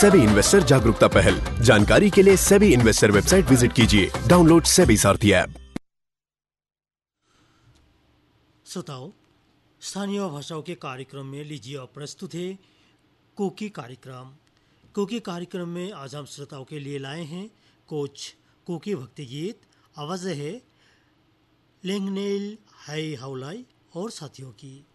SEBI investor जागरूकता पहल। जानकारी के लिए सेबी इन्वेस्टर वेबसाइट विजिट कीजिए। डाउनलोड सेबी सारथी ऐप। श्रोताओं, स्थानीय भाषाओं के कार्यक्रम में लीजिए अब प्रस्तुत है कुकी कार्यक्रम। कुकी कार्यक्रम में आज हम श्रोताओं के लिए लाए हैं कुछ कुकी भक्ति गीत। आवाज़ है लेंगनेल हाई हाउलाई और साथियों की।